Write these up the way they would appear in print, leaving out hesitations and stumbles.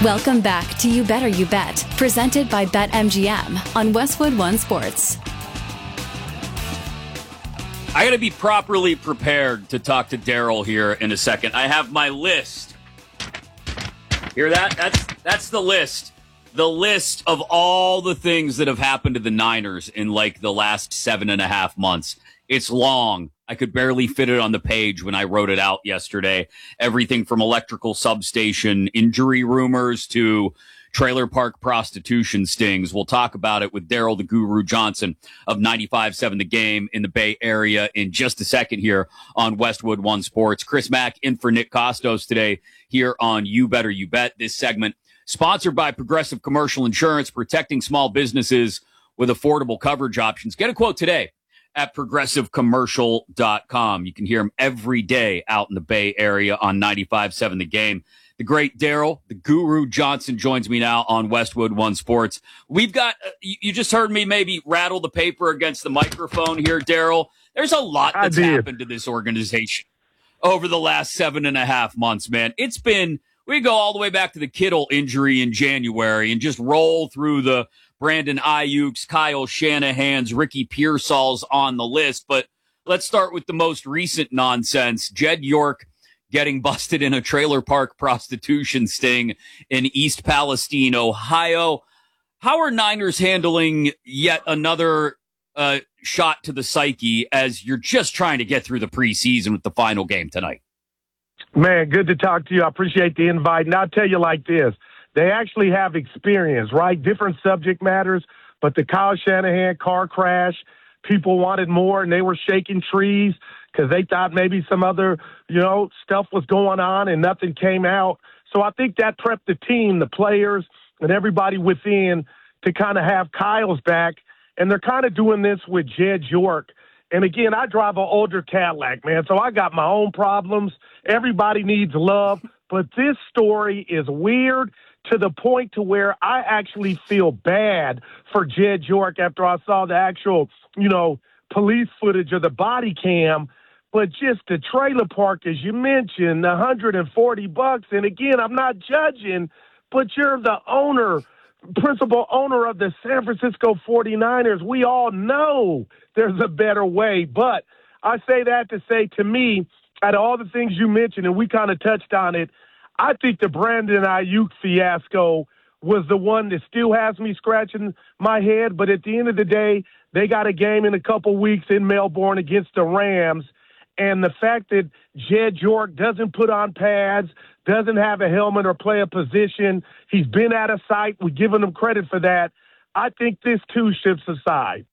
Welcome back to You Better You Bet, presented by BetMGM on Westwood One Sports. I got to be properly prepared to talk to Daryl here in a second. I have my list. Hear that? That's the list. The list of all the things that have happened to the Niners in like the last 7.5 months. It's long. I could barely fit it on the page when I wrote it out yesterday. Everything from electrical substation injury rumors to trailer park prostitution stings. We'll talk about it with Daryl the Guru Johnson of 95.7 The Game in the Bay Area in just a second here on Westwood One Sports. Chris Mack in for Nick Costos today here on You Better You Bet. This segment sponsored by Progressive Commercial Insurance, protecting small businesses with affordable coverage options. Get a quote today at progressivecommercial.com. You can hear him every day out in the Bay Area on 95.7 The Game. The great Daryl, the Guru Johnson, joins me now on Westwood One Sports. We've got, you just heard me maybe rattle the paper against the microphone here, Daryl. There's a lot that's happened to this organization over the last 7.5 months, man. It's been, we go all the way back to the Kittle injury in January and just roll through the Brandon Ayuk's, Kyle Shanahan's, Ricky Pearsall's on the list. But let's start with the most recent nonsense. Jed York getting busted in a trailer park prostitution sting in East Palestine, Ohio. How are Niners handling yet another shot to the psyche as you're just trying to get through the preseason with the final game tonight? Man, good to talk to you. I appreciate the invite. And I'll tell you like this. They actually have experience, right? Different subject matters, but the Kyle Shanahan car crash, people wanted more, and they were shaking trees because they thought maybe some other, stuff was going on and nothing came out. So I think that prepped the team, the players, and everybody within to kind of have Kyle's back. And they're kind of doing this with Jed York. And again, I drive an older Cadillac, man, so I got my own problems. Everybody needs love. But this story is weird to the point to where I actually feel bad for Jed York after I saw the actual, police footage of the body cam. But just the trailer park, as you mentioned, $140. And again, I'm not judging, but you're the principal owner of the San Francisco 49ers. We all know there's a better way. But I say that to say, to me, out of all the things you mentioned, and we kind of touched on it, I think the Brandon Ayuk fiasco was the one that still has me scratching my head. But at the end of the day, they got a game in a couple weeks in Melbourne against the Rams. And the fact that Jed York doesn't put on pads, doesn't have a helmet or play a position, he's been out of sight. We're giving him credit for that. I think this too shifts aside.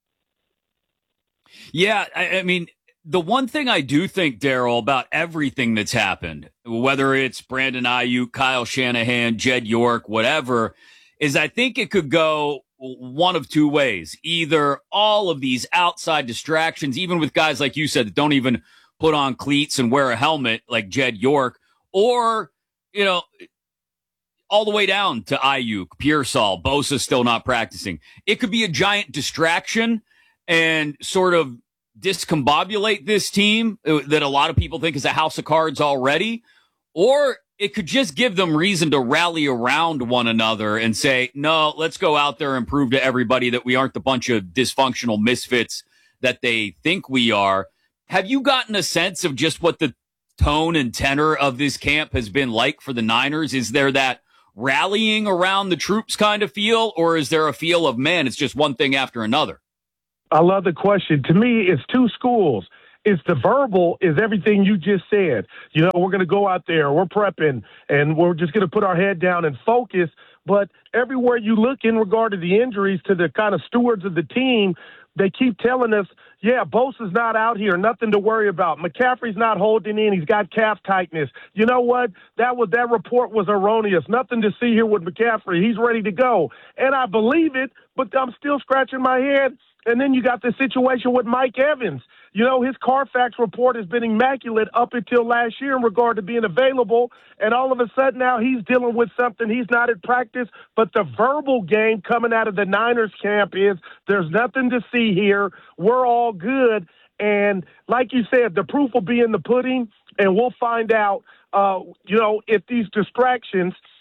Yeah, I mean, the one thing I do think, Daryl, about everything that's happened, whether it's Brandon Ayuk, Kyle Shanahan, Jed York, whatever, is I think it could go one of two ways. Either all of these outside distractions, even with guys like you said that don't even put on cleats and wear a helmet like Jed York, or, all the way down to Ayuk, Pearsall, Bosa still not practicing. It could be a giant distraction and sort of discombobulate this team that a lot of people think is a house of cards already, or it could just give them reason to rally around one another and say, no, let's go out there and prove to everybody that we aren't the bunch of dysfunctional misfits that they think we are. Have you gotten a sense of just what the tone and tenor of this camp has been like for the Niners? Is there that rallying around the troops kind of feel, or is there a feel of, man, it's just one thing after another? I love the question. To me, it's two schools. It's the verbal is everything you just said. We're going to go out there, we're prepping, and we're just going to put our head down and focus. But everywhere you look in regard to the injuries to the kind of stewards of the team, they keep telling us, yeah, Bosa's not out here, nothing to worry about. McCaffrey's not holding in, he's got calf tightness. You know what? That report was erroneous. Nothing to see here with McCaffrey. He's ready to go. And I believe it, but I'm still scratching my head. And then you got the situation with Mike Evans. His Carfax report has been immaculate up until last year in regard to being available. And all of a sudden now he's dealing with something. He's not at practice. But the verbal game coming out of the Niners camp is there's nothing to see here. We're all good. And like you said, the proof will be in the pudding. And we'll find out, if these distractions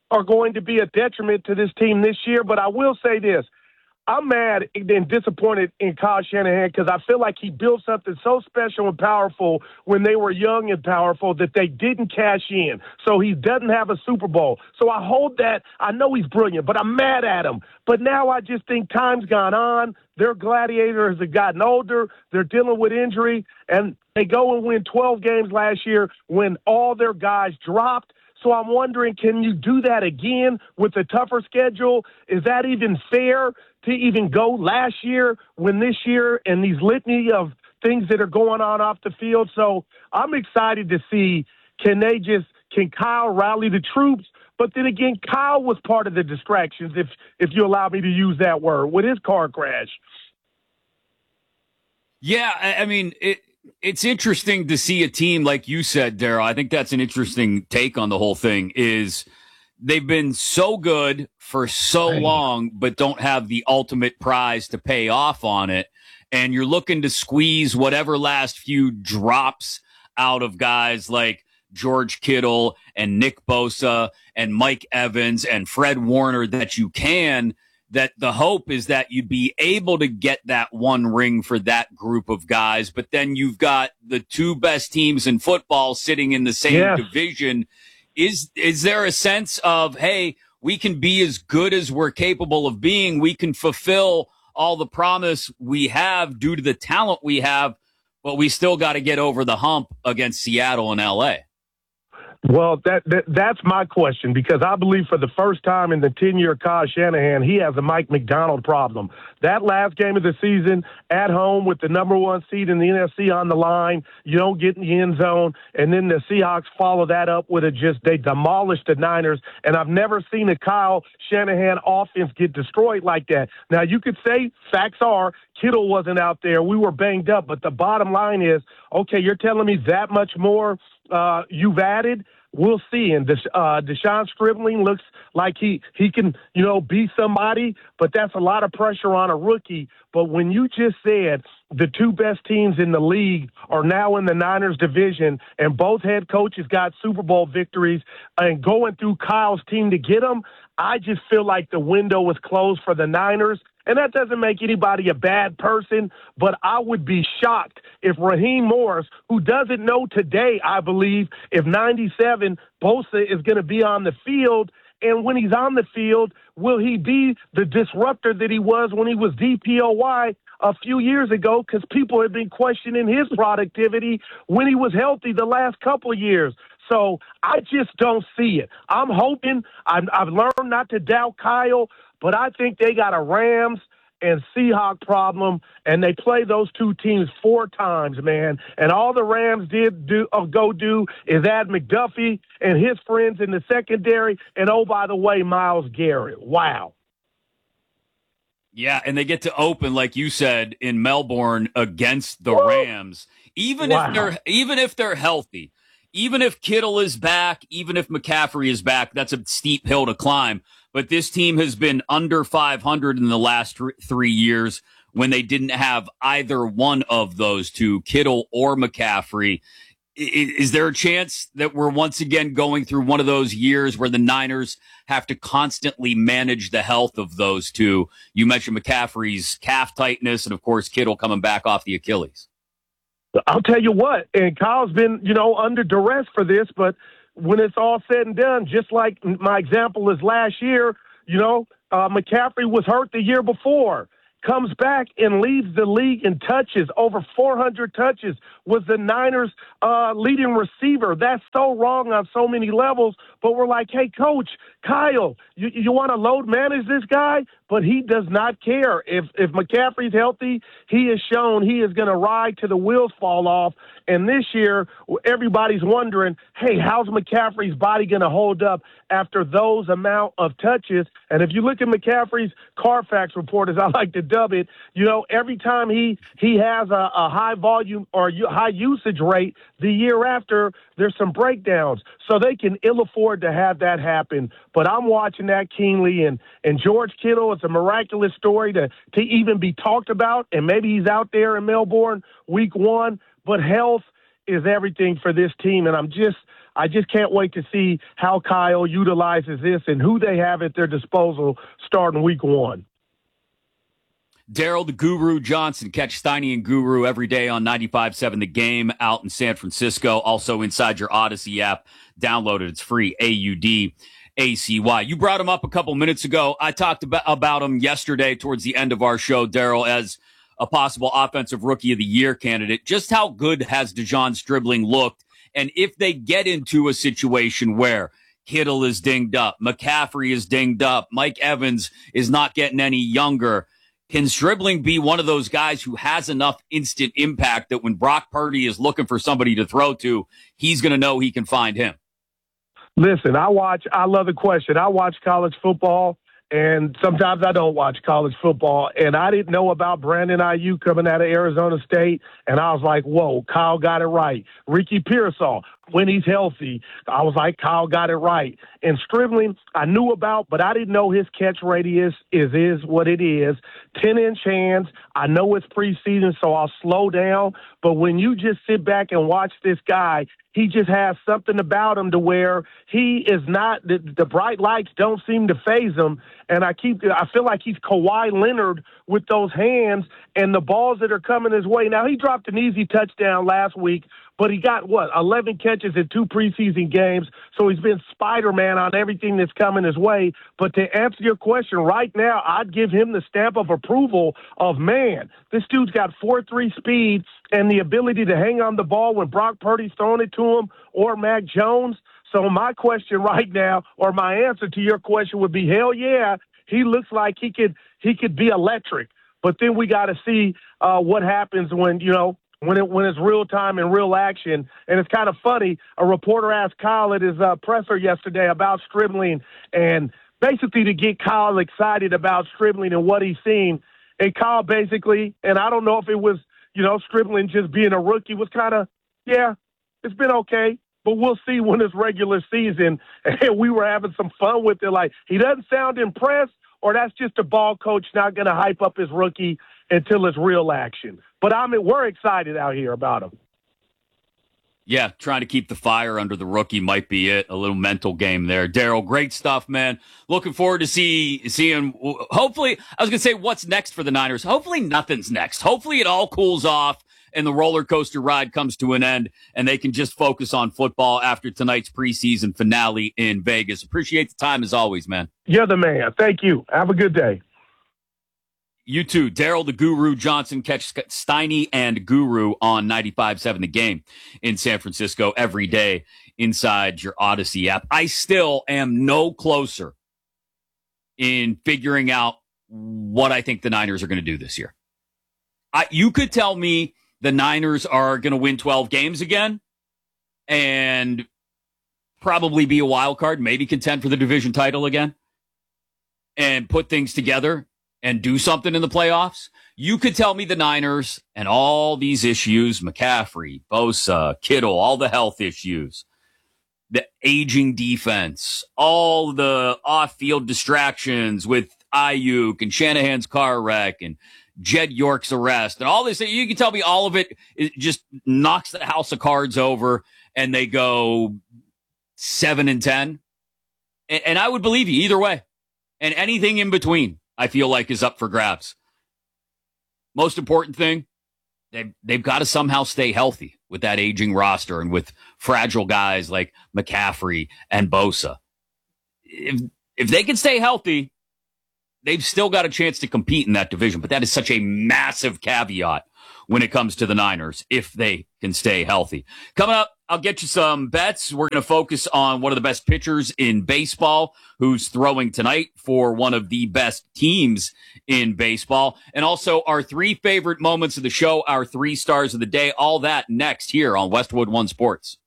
are going to be a detriment to this team this year. But I will say this. I'm mad and disappointed in Kyle Shanahan because I feel like he built something so special and powerful when they were young and powerful that they didn't cash in. So he doesn't have a Super Bowl. So I hold that. I know he's brilliant, but I'm mad at him. But now I just think time's gone on. Their gladiators have gotten older. They're dealing with injury, and they go and win 12 games last year when all their guys dropped. So I'm wondering, can you do that again with a tougher schedule? Is that even fair to even go last year when this year and these litany of things that are going on off the field? So I'm excited to see, can Kyle rally the troops? But then again, Kyle was part of the distractions, if you allow me to use that word, with his car crash. Yeah, I mean, it's interesting to see a team, like you said, Daryl. I think that's an interesting take on the whole thing is they've been so good for so long, but don't have the ultimate prize to pay off on it. And you're looking to squeeze whatever last few drops out of guys like George Kittle and Nick Bosa and Mike Evans and Fred Warner that you can, that the hope is that you'd be able to get that one ring for that group of guys. But then you've got the two best teams in football sitting in the same division. Is there a sense of, hey, we can be as good as we're capable of being. We can fulfill all the promise we have due to the talent we have, but we still got to get over the hump against Seattle and L.A.? Well, that's my question, because I believe for the first time in the tenure of Kyle Shanahan, he has a Mike Macdonald problem. That last game of the season at home with the number one seed in the NFC on the line, you don't get in the end zone, and then the Seahawks follow that up with they demolished the Niners, and I've never seen a Kyle Shanahan offense get destroyed like that. Now, you could say facts are Kittle wasn't out there. We were banged up, but the bottom line is, okay, you're telling me that much more you've added? We'll see. And Deshaun Stribling looks like he can, be somebody, but that's a lot of pressure on a rookie. But when you just said the two best teams in the league are now in the Niners division and both head coaches got Super Bowl victories and going through Kyle's team to get them, I just feel like the window was closed for the Niners. And that doesn't make anybody a bad person, but I would be shocked if Raheem Morris, who doesn't know today, I believe, if 97 Bosa is going to be on the field. And when he's on the field, will he be the disruptor that he was when he was DPOY a few years ago? Because people have been questioning his productivity when he was healthy the last couple of years. So I just don't see it. I'm hoping I've learned not to doubt Kyle, but I think they got a Rams and Seahawks problem, and they play those two teams 4 times, man. And all the Rams did go do is add McDuffie and his friends in the secondary, and, oh, by the way, Myles Garrett. Wow. Yeah, and they get to open, like you said, in Melbourne against the Rams. Even if they're healthy, even if Kittle is back, even if McCaffrey is back, that's a steep hill to climb. But this team has been under 500 in the last 3 years when they didn't have either one of those two, Kittle or McCaffrey. Is there a chance that we're once again going through one of those years where the Niners have to constantly manage the health of those two? You mentioned McCaffrey's calf tightness and, of course, Kittle coming back off the Achilles. I'll tell you what, and Kyle's been, under duress for this, but when it's all said and done, just like my example is last year, McCaffrey was hurt the year before, comes back and leads the league in touches, over 400 touches, was the Niners' leading receiver. That's so wrong on so many levels, but we're like, hey, Coach, Kyle, you want to load manage this guy? But he does not care. If McCaffrey's healthy, he has shown he is going to ride till the wheels fall off. And this year, everybody's wondering, hey, how's McCaffrey's body going to hold up after those amount of touches? And if you look at McCaffrey's Carfax report, as I like to dub it, every time he has a high volume or high usage rate, the year after, there's some breakdowns. So they can ill afford to have that happen. But I'm watching that keenly. And George Kittle, it's a miraculous story to even be talked about. And maybe he's out there in Melbourne week 1. But health is everything for this team. And I just can't wait to see how Kyle utilizes this and who they have at their disposal starting week 1. Daryl the Guru Johnson. Catch Steiny and Guru every day on 95.7 The Game out in San Francisco. Also inside your Odyssey app. Download it. It's free. AUDACY. You brought him up a couple minutes ago. I talked about him yesterday towards the end of our show, Daryl, as a possible offensive rookie of the year candidate. Just how good has DeJon Stribling looked? And if they get into a situation where Kittle is dinged up, McCaffrey is dinged up, Mike Evans is not getting any younger, can Stribling be one of those guys who has enough instant impact that when Brock Purdy is looking for somebody to throw to, he's going to know he can find him? Listen, I love the question. I watch college football, and sometimes I don't watch college football, and I didn't know about Brandon Ayuk coming out of Arizona State, and I was like, whoa, Kyle got it right. Ricky Pearsall, when he's healthy, I was like, Kyle got it right. And Stribling, I knew about, but I didn't know his catch radius is what it is. 10-inch hands. I know it's preseason, so I'll slow down. But when you just sit back and watch this guy, he just has something about him to where he is not, the bright lights don't seem to faze him. And I feel like he's Kawhi Leonard with those hands and the balls that are coming his way. Now, he dropped an easy touchdown last week, but he got, 11 catches in 2 preseason games. So he's been Spider-Man on everything that's coming his way. But to answer your question right now, I'd give him the stamp of approval of, man, this dude's got 4.3 speed and the ability to hang on the ball when Brock Purdy's throwing it to him or Mac Jones. So my question right now, or my answer to your question would be, hell yeah, he looks like he could be electric. But then we got to see what happens when it's real time and real action. And it's kind of funny. A reporter asked Kyle at his presser yesterday about Stribling, and basically to get Kyle excited about Stribling and what he's seen. And Kyle basically, and I don't know if it was, Stribling just being a rookie, was kind of, yeah, it's been okay. But we'll see when it's regular season. And we were having some fun with it. Like, he doesn't sound impressed, or that's just a ball coach not going to hype up his rookie until it's real action. But we're excited out here about him. Yeah, trying to keep the fire under the rookie might be it. A little mental game there. Daryl, great stuff, man. Looking forward to seeing, hopefully, I was going to say what's next for the Niners. Hopefully nothing's next. Hopefully it all cools off and the roller coaster ride comes to an end and they can just focus on football after tonight's preseason finale in Vegas. Appreciate the time as always, man. You're the man. Thank you. Have a good day. You too. Daryl the Guru Johnson. Catch Steiny and Guru on 95.7 The Game in San Francisco every day inside your Odyssey app. I still am no closer in figuring out what I think the Niners are going to do this year. You could tell me the Niners are going to win 12 games again and probably be a wild card, maybe contend for the division title again and put things together and do something in the playoffs. You could tell me the Niners and all these issues, McCaffrey, Bosa, Kittle, all the health issues, the aging defense, all the off-field distractions with Ayuk and Shanahan's car wreck and Jed York's arrest and all this. You can tell me all of it just knocks the house of cards over and they go 7-10. And I would believe you either way. And anything in between, I feel like, is up for grabs. Most important thing, they've got to somehow stay healthy with that aging roster and with fragile guys like McCaffrey and Bosa. If they can stay healthy, they've still got a chance to compete in that division. But that is such a massive caveat when it comes to the Niners, if they can stay healthy. Coming up, I'll get you some bets. We're going to focus on one of the best pitchers in baseball who's throwing tonight for one of the best teams in baseball. And also our 3 favorite moments of the show, our 3 stars of the day. All that next here on Westwood One Sports.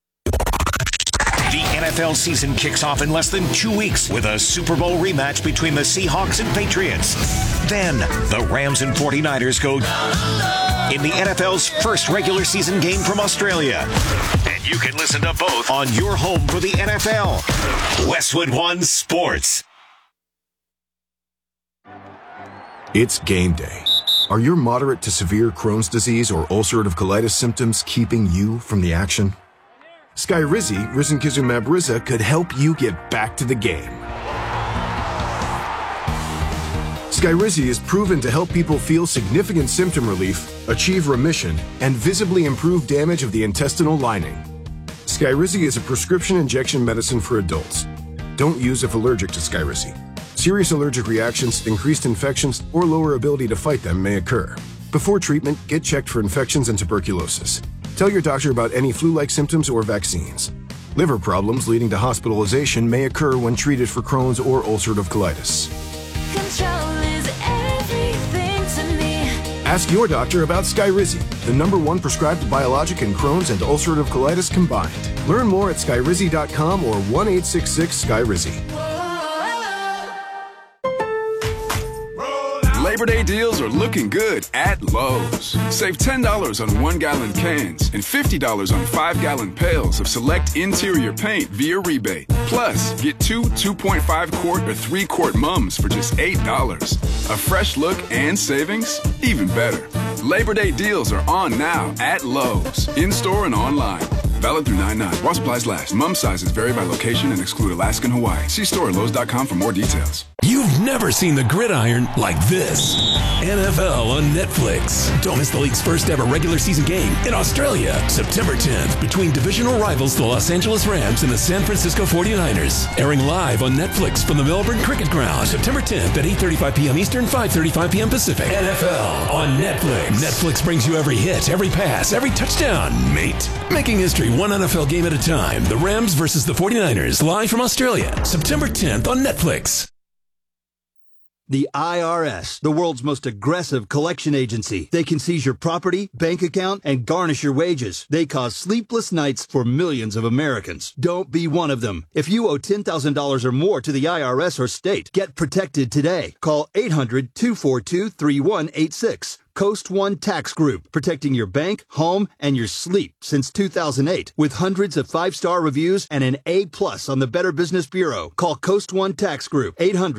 The NFL season kicks off in less than 2 weeks with a Super Bowl rematch between the Seahawks and Patriots. Then the Rams and 49ers go in the NFL's first regular season game from Australia. And you can listen to both on your home for the NFL. Westwood One Sports. It's game day. Are your moderate to severe Crohn's disease or ulcerative colitis symptoms keeping you from the action? Skyrizi, risankizumab Riza, could help you get back to the game. Skyrizi is proven to help people feel significant symptom relief, achieve remission, and visibly improve damage of the intestinal lining. Skyrizi is a prescription injection medicine for adults. Don't use if allergic to Skyrizi. Serious allergic reactions, increased infections, or lower ability to fight them may occur. Before treatment, get checked for infections and tuberculosis. Tell your doctor about any flu-like symptoms or vaccines. Liver problems leading to hospitalization may occur when treated for Crohn's or ulcerative colitis. Control is everything to me. Ask your doctor about Skyrizi, the #1 prescribed biologic in Crohn's and ulcerative colitis combined. Learn more at skyrizi.com or 1-866-SKYRIZI. Labor Day deals are looking good at Lowe's. Save $10 on 1-gallon cans and $50 on 5-gallon pails of select interior paint via rebate. Plus, get 2 2.5-quart or 3-quart mums for just $8. A fresh look and savings? Even better. Labor Day deals are on now at Lowe's, in-store and online. Valid through 9/9. While supplies last. Mum sizes vary by location and exclude Alaska and Hawaii. See store at Lowe's.com for more details. You've never seen the gridiron like this. NFL on Netflix. Don't miss the league's first ever regular season game in Australia, September 10th, between divisional rivals the Los Angeles Rams and the San Francisco 49ers. Airing live on Netflix from the Melbourne Cricket Ground, September 10th at 8:35 p.m. Eastern, 5:35 p.m. Pacific. NFL on Netflix. Netflix brings you every hit, every pass, every touchdown, mate. Making history one NFL game at a time. The Rams versus the 49ers, live from Australia, September 10th on Netflix. The IRS, the world's most aggressive collection agency. They can seize your property, bank account, and garnish your wages. They cause sleepless nights for millions of Americans. Don't be one of them. If you owe $10,000 or more to the IRS or state, get protected today. Call 800-242-3186. Coast One Tax Group, protecting your bank, home, and your sleep since 2008. With hundreds of 5-star reviews and an A+ on the Better Business Bureau. Call Coast One Tax Group,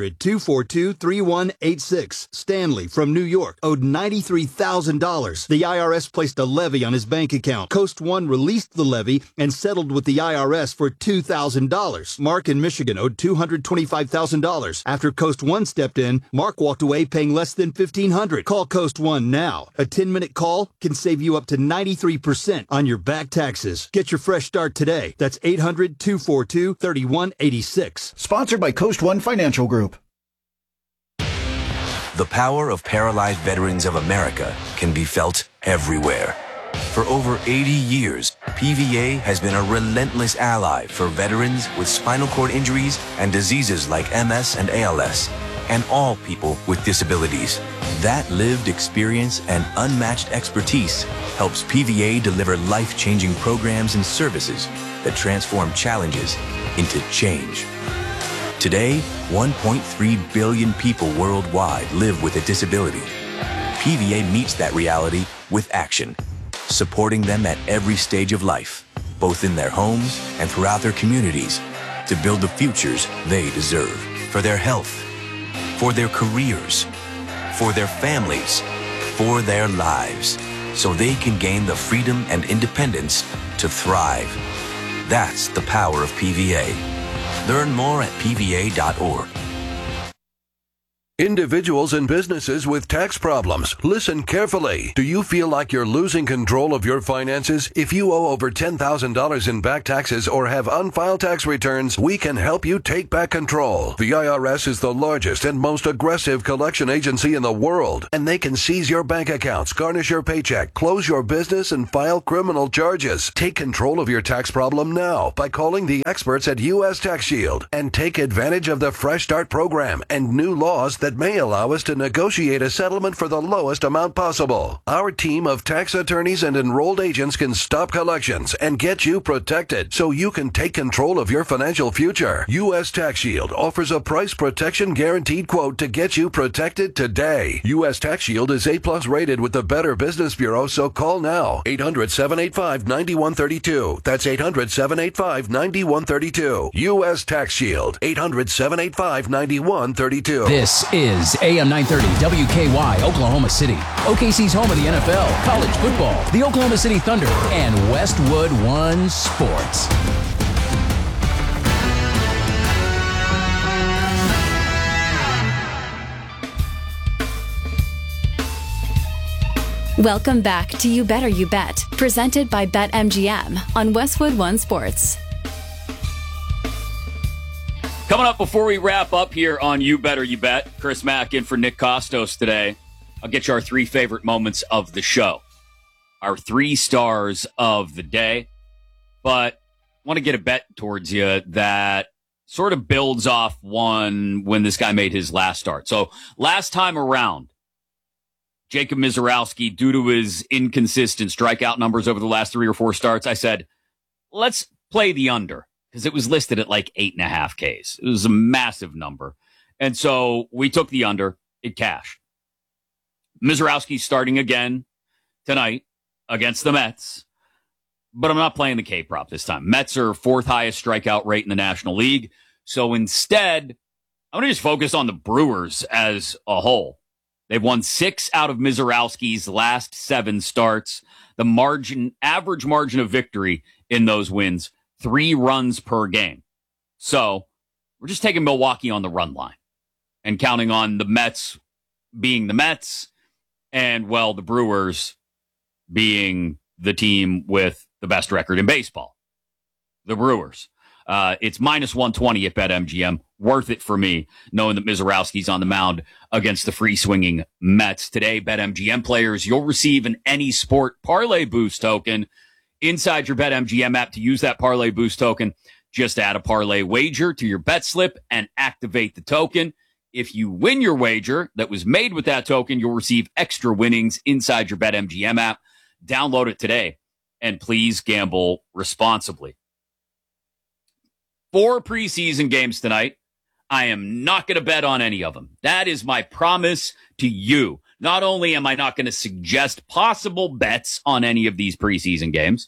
800-242-3186. Stanley from New York owed $93,000. The IRS placed a levy on his bank account. Coast One released the levy and settled with the IRS for $2,000. Mark in Michigan owed $225,000. After Coast One stepped in, Mark walked away paying less than $1,500. Call Coast One now. A 10-minute call can save you up to 93% on your back taxes. Get your fresh start today. That's 800-242-3186. Sponsored by Coast One Financial Group. The power of paralyzed veterans of America can be felt everywhere. For over 80 years, PVA has been a relentless ally for veterans with spinal cord injuries and diseases like MS and ALS, and all people with disabilities. That lived experience and unmatched expertise helps PVA deliver life-changing programs and services that transform challenges into change. Today, 1.3 billion people worldwide live with a disability. PVA meets that reality with action, supporting them at every stage of life, both in their homes and throughout their communities, to build the futures they deserve for their health, for their careers, for their families, for their lives, so they can gain the freedom and independence to thrive. That's the power of PVA. Learn more at PVA.org. Individuals and businesses with tax problems, listen carefully. Do you feel like you're losing control of your finances? If you owe over $10,000 in back taxes or have unfiled tax returns, we can help you take back control. The IRS is the largest and most aggressive collection agency in the world, and they can seize your bank accounts, garnish your paycheck, close your business, and file criminal charges. Take control of your tax problem now by calling the experts at U.S. Tax Shield and take advantage of the Fresh Start program and new laws that may allow us to negotiate a settlement for the lowest amount possible. Our team of tax attorneys and enrolled agents can stop collections and get you protected so you can take control of your financial future. U.S. Tax Shield offers a price protection guaranteed quote to get you protected today. U.S. Tax Shield is A+ rated with the Better Business Bureau, so call now. 800-785-9132. That's 800-785-9132. U.S. Tax Shield. 800-785-9132. This is AM 930 WKY, Oklahoma City. OKC's home of the NFL, college football, the Oklahoma City Thunder, and Westwood One Sports. Welcome back to You Better You Bet, presented by BetMGM on Westwood One Sports. Coming up before we wrap up here on You Better You Bet, Chris Mack in for Nick Costos today. I'll get you our 3 favorite moments of the show, our 3 stars of the day. But I want to get a bet towards you that sort of builds off one when this guy made his last start. So last time around, Jacob Misiorowski, due to his inconsistent strikeout numbers over the last 3 or 4 starts, I said, let's play the under, because it was listed at like 8.5 Ks. It was a massive number. And so we took the under. It cashed. Misiorowski's starting again tonight against the Mets, but I'm not playing the K prop this time. Mets are 4th highest strikeout rate in the National League. So instead, I'm going to just focus on the Brewers as a whole. They've won 6 out of Misiorowski's last 7 starts. The average margin of victory in those wins, 3 runs per game. So we're just taking Milwaukee on the run line and counting on the Mets being the Mets and, well, the Brewers being the team with the best record in baseball. The Brewers. It's minus 120 at BetMGM. Worth it for me, knowing that Misiorowski's on the mound against the free-swinging Mets. Today, BetMGM players, you'll receive an Any Sport Parlay Boost token inside your BetMGM app. To use that Parlay Boost token, just add a parlay wager to your bet slip and activate the token. If you win your wager that was made with that token, you'll receive extra winnings inside your BetMGM app. Download it today, and please gamble responsibly. 4 preseason games tonight. I am not going to bet on any of them. That is my promise to you. Not only am I not going to suggest possible bets on any of these preseason games,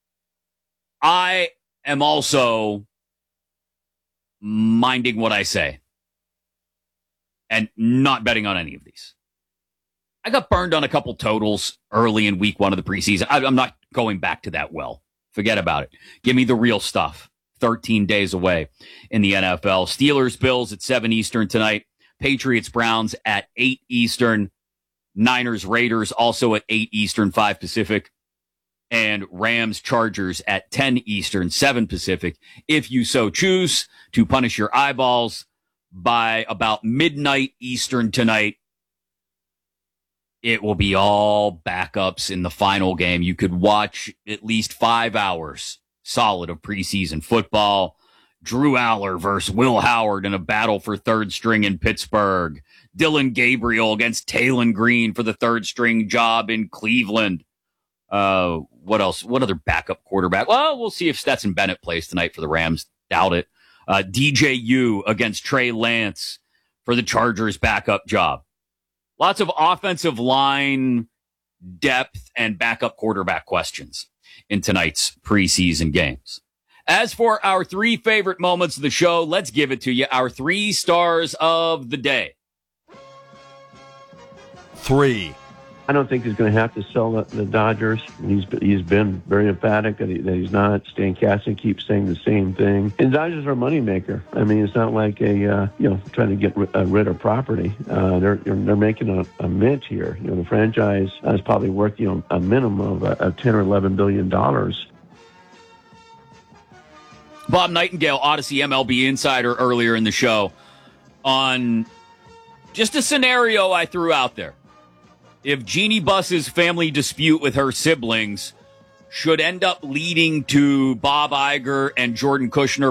I am also minding what I say and not betting on any of these. I got burned on a couple totals early in week 1 of the preseason. I'm not going back to that well. Forget about it. Give me the real stuff. 13 days away in the NFL. Steelers, Bills at 7 Eastern tonight. Patriots, Browns at 8 Eastern. Niners, Raiders also at 8 Eastern, 5 Pacific. And Rams, Chargers at 10 Eastern, 7 Pacific. If you so choose to punish your eyeballs by about midnight Eastern tonight, it will be all backups in the final game. You could watch at least 5 hours solid of preseason football. Drew Aller versus Will Howard in a battle for 3rd string in Pittsburgh. Dylan Gabriel against Taylon Green for the 3rd string job in Cleveland. What else? What other backup quarterback? Well, we'll see if Stetson Bennett plays tonight for the Rams. Doubt it. DJU against Trey Lance for the Chargers backup job. Lots of offensive line depth and backup quarterback questions in tonight's preseason games. As for our 3 favorite moments of the show, let's give it to you. Our 3 stars of the day. 3. I don't think he's going to have to sell the Dodgers. He's been very emphatic that he's not. Stan Kasten keeps saying the same thing. And Dodgers are a moneymaker. I mean, it's not like trying to get rid of property. They're making a mint here. The franchise is probably worth a minimum of $10 or $11 billion. Bob Nightingale, Odyssey MLB Insider, earlier in the show on just a scenario I threw out there. If Jeannie Buss's family dispute with her siblings should end up leading to Bob Iger and Jordan Kushner